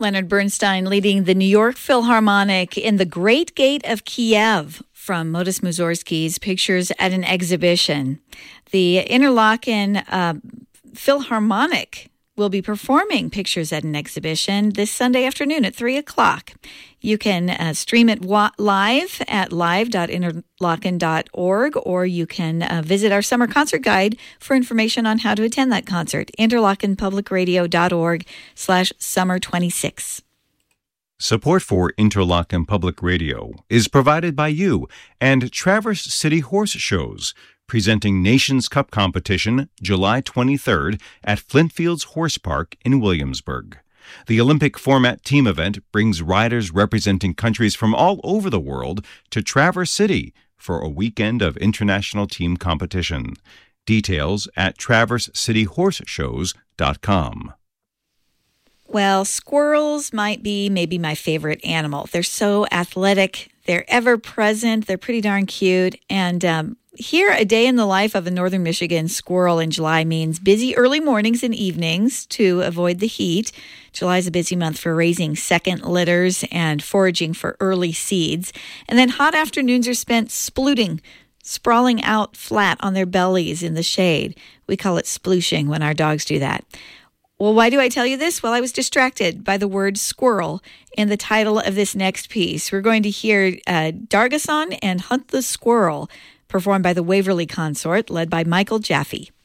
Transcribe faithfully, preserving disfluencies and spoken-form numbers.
Leonard Bernstein leading the New York Philharmonic in the Great Gate of Kiev from Modest Mussorgsky's Pictures at an Exhibition. The Interlaken uh, Philharmonic will be performing Pictures at an Exhibition this Sunday afternoon at three o'clock. You can uh, stream it wa- live at live dot interlaken dot org, or you can uh, visit our summer concert guide for information on how to attend that concert. interlaken public radio dot org slash summer twenty-six. Support for Interlaken Public Radio is provided by you and Traverse City Horse Shows, presenting Nations Cup competition July twenty-third at Flintfields Horse Park in Williamsburg. The Olympic format team event brings riders representing countries from all over the world to Traverse City for a weekend of international team competition. Details at traverse city horse shows dot com. Well, squirrels might be maybe my favorite animal. They're so athletic. They're ever present. They're pretty darn cute. And um, here, a day in the life of a northern Michigan squirrel in July means busy early mornings and evenings to avoid the heat. July is a busy month for raising second litters and foraging for early seeds. And then hot afternoons are spent splooting, sprawling out flat on their bellies in the shade. We call it splooshing when our dogs do that. Well, why do I tell you this? Well, I was distracted by the word squirrel in the title of this next piece. We're going to hear uh, Dargason and Hunt the Squirrel, performed by the Waverly Consort, led by Michael Jaffe.